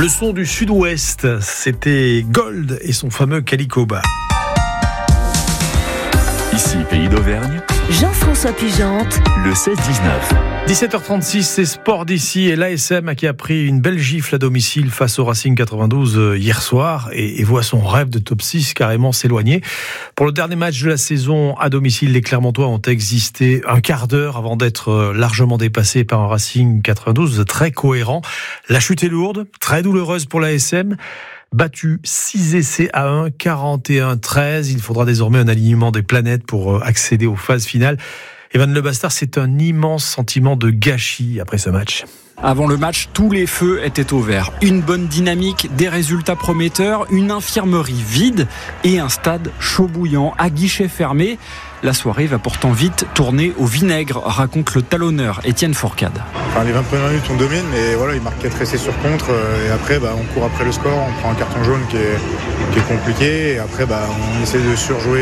Le son du sud-ouest, c'était Gold et son fameux Calico Bar. Ici, Pays d'Auvergne, Jean-François Pugente, le 16-19. 17h36, c'est Sport d'ici et l'ASM qui a pris une belle gifle à domicile face au Racing 92 hier soir et voit son rêve de top 6 carrément s'éloigner. Pour le dernier match de la saison à domicile, les Clermontois ont existé un quart d'heure avant d'être largement dépassés par un Racing 92 très cohérent. La chute est lourde, très douloureuse pour l'ASM. Battu 6 essais à 1, 41-13. Il faudra désormais un alignement des planètes pour accéder aux phases finales. Evan Le Bastard, c'est un immense sentiment de gâchis après ce match. Avant le match, tous les feux étaient au vert. Une bonne dynamique, des résultats prometteurs, une infirmerie vide et un stade chaud bouillant à guichet fermé. La soirée va pourtant vite tourner au vinaigre, raconte le talonneur Étienne Fourcade. Les 20 premières minutes on domine, mais voilà, il marque 4 essais sur contre et après on court après le score, on prend un carton jaune qui est compliqué et après on essaie de surjouer,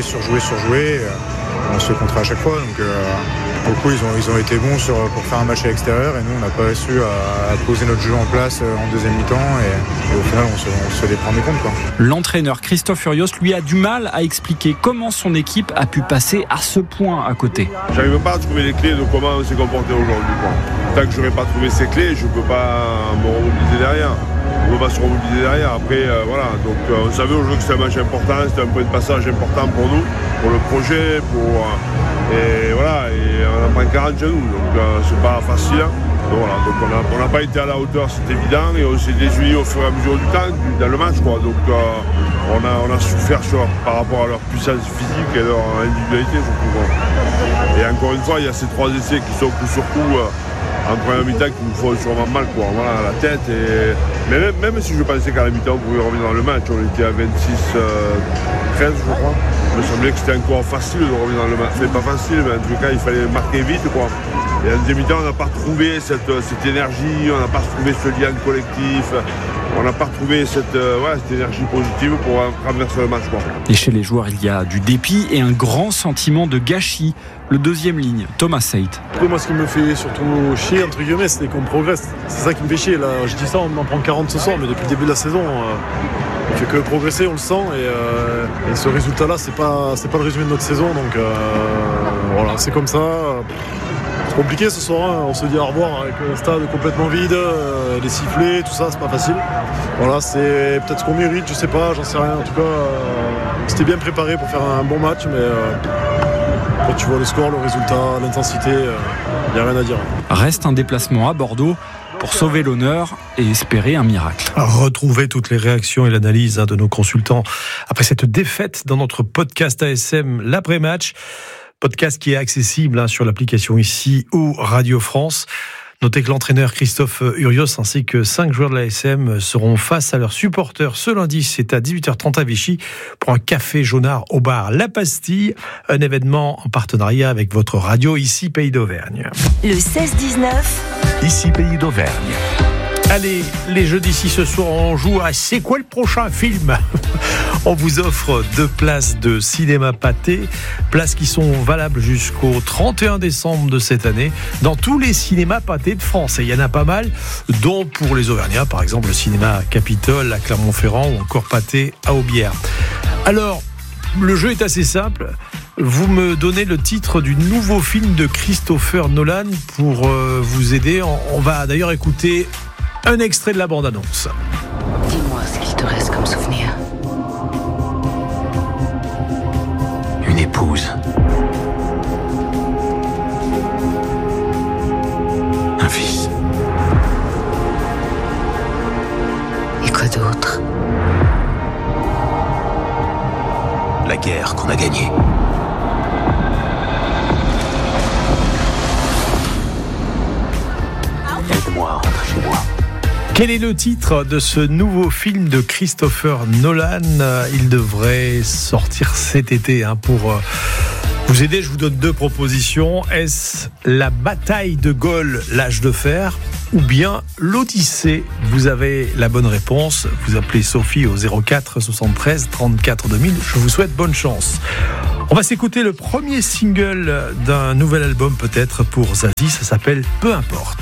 on se fait contrer à chaque fois. Donc beaucoup ils ont été bons pour faire un match à l'extérieur et nous on n'a pas réussi à poser notre jeu en place en deuxième mi-temps et au final on se fait des prendre des comptes, quoi. L'entraîneur Christophe Furios lui a du mal à expliquer comment son équipe a pu passer à ce point à côté. J'arrive pas à trouver les clés de comment on s'est comporté aujourd'hui, quoi. Tant que je n'aurai pas trouvé ces clés, je ne peux pas me remobiliser derrière. On ne peut pas se remobiliser derrière. Après, voilà. Donc, on savait aujourd'hui que c'était un match important, c'était un point de passage important pour nous, pour le projet, et voilà. Et on en prend 40 chez nous, donc c'est pas facile. Donc, voilà. Donc, on n'a pas été à la hauteur, c'est évident, et on s'est désuni au fur et à mesure du temps dans le match, quoi. Donc, on a souffert par rapport à leur puissance physique et leur individualité, surtout, quoi. Et encore une fois, il y a ces 3 essais qui sont coup sur coup. En première mi-temps qui nous font sûrement mal, quoi. Voilà, à la tête. Mais même si je pensais qu'à la mi-temps on pouvait revenir dans le match, on était à 26-13 je crois. Il me semblait que c'était encore facile de revenir dans le match. C'est pas facile, mais en tout cas il fallait marquer vite, quoi. Et en deuxième mi-temps on n'a pas retrouvé cette énergie, on n'a pas retrouvé ce lien collectif, on n'a pas retrouvé cette énergie positive pour renverser le match, quoi. Et chez les joueurs il y a du dépit et un grand sentiment de gâchis. Le deuxième ligne, Thomas Seit. Après, moi, ce qui me fait surtout chier, entre guillemets, c'est qu'on progresse. C'est ça qui me fait chier. Là, je dis ça, on en prend 40 ce soir, mais depuis le début de la saison, on fait que progresser, on le sent. Et ce résultat-là, c'est pas le résumé de notre saison. Donc voilà, c'est comme ça. C'est compliqué ce soir. Hein. On se dit au revoir avec le stade complètement vide, les sifflets, tout ça, c'est pas facile. Voilà, c'est peut-être ce qu'on mérite, je sais pas, j'en sais rien. En tout cas, c'était bien préparé pour faire un bon match, mais. Quand tu vois le score, le résultat, l'intensité, il n'y a rien à dire. Reste un déplacement à Bordeaux pour sauver l'honneur et espérer un miracle. Retrouvez toutes les réactions et l'analyse de nos consultants après cette défaite dans notre podcast ASM, l'après-match. Podcast qui est accessible sur l'application ici ou Radio France. Notez que l'entraîneur Christophe Urios ainsi que 5 joueurs de l'ASM seront face à leurs supporters ce lundi. C'est à 18h30 à Vichy pour un café jaunard au bar La Pastille. Un événement en partenariat avec votre radio ici Pays d'Auvergne. Le 16-19. Ici, Pays d'Auvergne. Allez, les jeux d'ici ce soir, on joue à C'est quoi le prochain film ? On vous offre 2 places de cinéma pâté, places qui sont valables jusqu'au 31 décembre de cette année dans tous les cinémas pâtés de France. Et il y en a pas mal, dont pour les Auvergnats, par exemple le cinéma Capitole à Clermont-Ferrand ou encore Pâté à Aubière. Alors, le jeu est assez simple. Vous me donnez le titre du nouveau film de Christopher Nolan pour vous aider. On va d'ailleurs écouter un extrait de la bande-annonce. Dis-moi ce qu'il te reste comme souvenir. Une épouse. Un fils. Et quoi d'autre? La guerre qu'on a gagnée. Aide-moi à rentrer chez moi. Quel est le titre de ce nouveau film de Christopher Nolan ? Il devrait sortir cet été. Pour vous aider, je vous donne 2 propositions. Est-ce La bataille de Gaulle, l'âge de fer ? Ou bien l'Odyssée ? Vous avez la bonne réponse. Vous appelez Sophie au 04 73 34 2000. Je vous souhaite bonne chance. On va s'écouter le premier single d'un nouvel album peut-être pour Zazie. Ça s'appelle Peu importe.